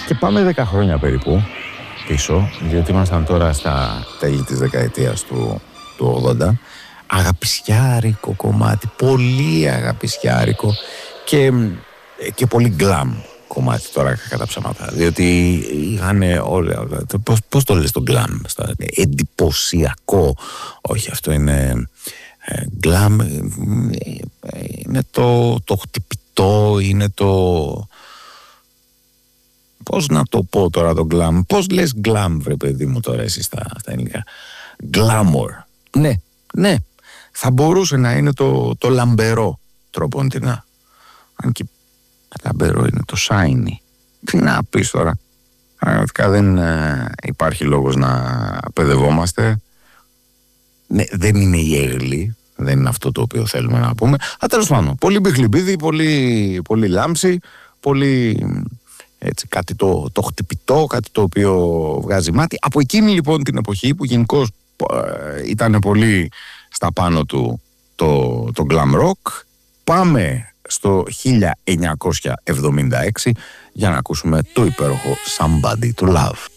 Και πάμε 10 χρόνια περίπου πίσω, διότι ήμασταν τώρα στα τέλη της δεκαετίας του 80. Αγαπησιάρικο κομμάτι, πολύ αγαπησιάρικο και πολύ glam κομμάτι τώρα κατά ψέματα, διότι είχαν όλα, πώς το λες το glam, εντυπωσιακό, όχι αυτό είναι glam, είναι το χτυπητό, είναι το, πώς να το πω τώρα το glam, πώς λες glam βρε παιδί μου τώρα εσύ στα ελληνικά, glamour, ναι, θα μπορούσε να είναι το λαμπερό τροποντινά, αν και λαμπερό είναι το shiny. Τι να πεις τώρα, πραγματικά δεν υπάρχει λόγος να παιδευόμαστε. Ναι, δεν είναι η έγλη, δεν είναι αυτό το οποίο θέλουμε να πούμε. Τέλος πάντων, πολύ μπιχλιμπίδι, πολύ λάμψη, πολύ έτσι, κάτι το χτυπητό, κάτι το οποίο βγάζει μάτι. Από εκείνη λοιπόν την εποχή που γενικώς ήταν πολύ στα πάνω του το glam rock, πάμε στο 1976 για να ακούσουμε το υπέροχο Somebody to Love.